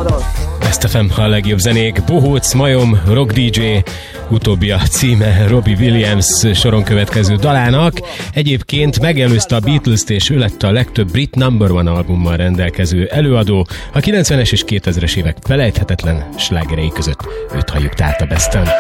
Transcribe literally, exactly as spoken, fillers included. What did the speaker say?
Best ef em, a legjobb zenék, Bohóc, Majom, Rock dé dzsé, utóbbi a címe Robbie Williams soron következő dalának. Egyébként megelőzte a Beatles-t, és ő lett a legtöbb brit number one albummal rendelkező előadó. A kilencvenes és kétezres évek felejthetetlen slágerei között őt halljuk tehát a Besten.